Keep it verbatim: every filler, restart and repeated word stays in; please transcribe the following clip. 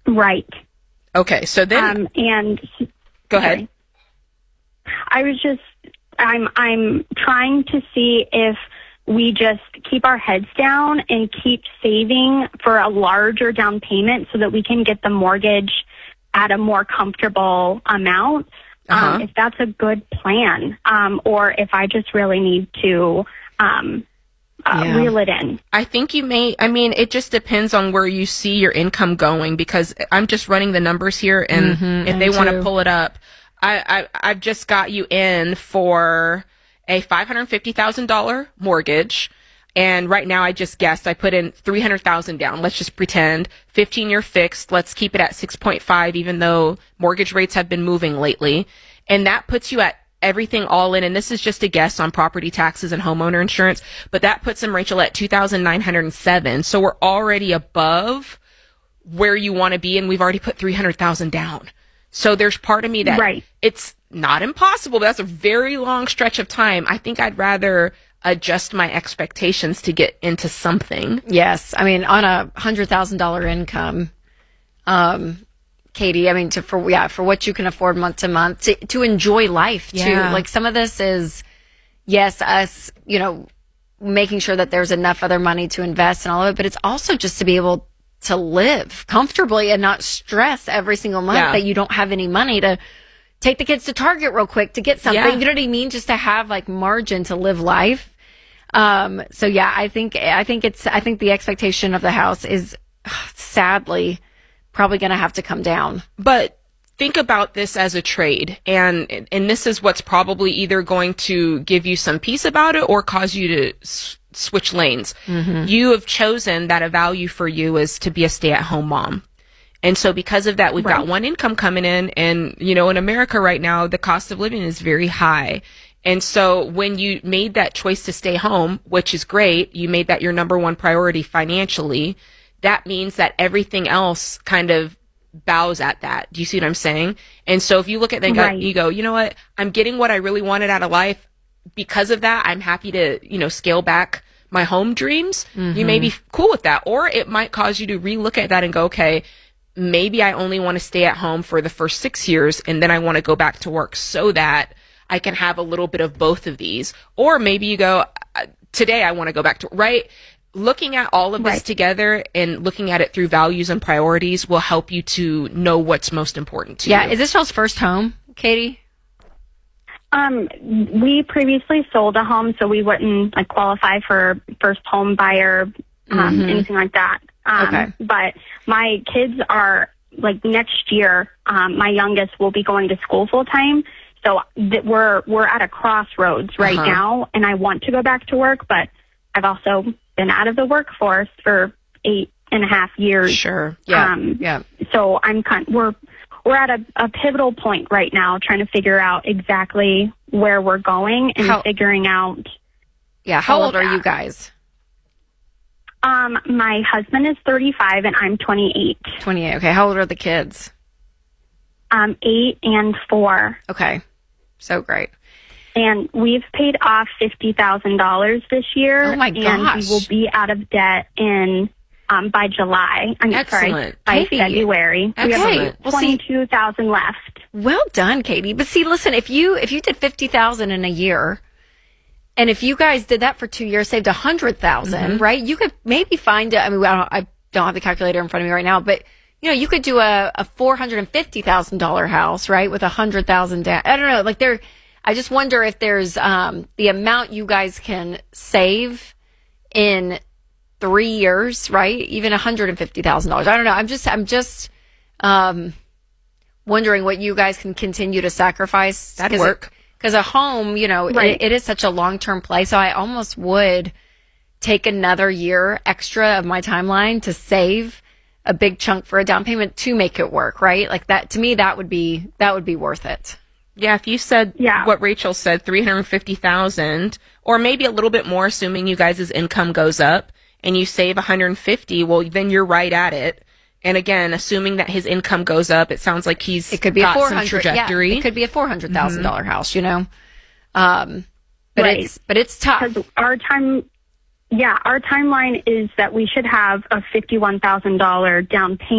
Right. Okay, so then... Um, and... Go ahead. Sorry. I was just... I'm I'm trying to see if we just keep our heads down and keep saving for a larger down payment so that we can get the mortgage at a more comfortable amount. Uh-huh. Um, if that's a good plan, um, or if I just really need to um, uh, Yeah. reel it in. I think you may, I mean, it just depends on where you see your income going, because I'm just running the numbers here, and Mhm, if me they want to too. pull it up, I, I, I've just got you in for a five hundred fifty thousand dollars mortgage. And right now I just guessed, I put in three hundred thousand down. Let's just pretend fifteen year fixed. Let's keep it at six point five, even though mortgage rates have been moving lately. And that puts you at everything all in. And this is just a guess on property taxes and homeowner insurance, but that puts them, Rachel, at two thousand nine hundred seven. So we're already above where you want to be. And we've already put three hundred thousand down. So there's part of me that Right. it's not impossible, but that's a very long stretch of time. I think I'd rather adjust my expectations to get into something. Yes. I mean, on a hundred thousand dollar income, um, Katie, I mean, to, for, yeah, for what you can afford month to month, to, to enjoy life too. Yeah. Like some of this is, yes, us, you know, making sure that there's enough other money to invest and all of it, but it's also just to be able to live comfortably and not stress every single month Yeah. that you don't have any money to take the kids to Target real quick to get something. Yeah. You know what I mean? Just to have like margin to live life. Um, so yeah, I think, I think it's, I think the expectation of the house is sadly probably going to have to come down. But think about this as a trade, and and this is what's probably either going to give you some peace about it or cause you to s- switch lanes. Mm-hmm. You have chosen that a value for you is to be a stay-at-home mom. And so because of that, we've Right. got one income coming in, and, you know, in America right now, the cost of living is very high. And so when you made that choice to stay home, which is great, you made that your number one priority financially, that means that everything else kind of bows at that. Do you see what I'm saying? And so if you look at that and go- Right. you go, you know what, I'm getting what I really wanted out of life. Because of that, I'm happy to, you know, scale back my home dreams. You may be cool with that. Or it might cause you to relook at that and go, okay, maybe I only want to stay at home for the first six years and then I want to go back to work so that I can have a little bit of both of these. Or maybe you go, uh, today I want to go back to, right? Looking at all of this Right. together and looking at it through values and priorities will help you to know what's most important to Yeah. you. Is this y'all's first home, Katie? Um, we previously sold a home, so we wouldn't like qualify for first home buyer, um, Mhm. anything like that. Um, Okay. But my kids are like next year. Um, my youngest will be going to school full time, so that we're we're at a crossroads right Uh-huh. now, and I want to go back to work, but I've also been out of the workforce for eight and a half years. Sure. Yeah. Um, yeah. So I'm kind we're we're at a, a pivotal point right now, trying to figure out exactly where we're going and How- figuring out. Yeah. How all old of are you that. guys? Um, my husband is thirty-five and I'm twenty-eight. twenty-eight. Okay. How old are the kids? Um, eight and four, Okay. So great. and we've paid off fifty thousand dollars this year. Oh, my And gosh. we will be out of debt in um by July. I'm sorry, Excellent. by Katie. February. We Excellent. have Well, see- twenty-two thousand left. Well done, Katie. But see, listen, if you if you did fifty thousand in a year, and if you guys did that for two years, saved a hundred thousand, right? You could maybe find. I mean, I don't, I don't have the calculator in front of me right now, but you know, you could do a, a four hundred and fifty thousand dollar house, right, with a hundred thousand down. I don't know, like there. I just wonder if there's um, the amount you guys can save in three years, right? Even a hundred and fifty thousand dollars. I don't know. I'm just. I'm just. Um, wondering what you guys can continue to sacrifice. That'd work. Because a home, you know, Right. it, it is such a long-term play. So I almost would take another year extra of my timeline to save a big chunk for a down payment to make it work, right? Like that, to me, that would be, that would be worth it. Yeah, if you said Yeah. what Rachel said, three hundred fifty thousand, or maybe a little bit more, assuming you guys' income goes up, and you save one hundred fifty, well, then you're right at it. And again, assuming that his income goes up, it sounds like he's It could be got a four some hundred, yeah, trajectory. it could be a four hundred thousand dollar house, you know. Um, but Right. it's but it's tough. Because our time, yeah, our timeline is that we should have a fifty-one thousand dollars down payment.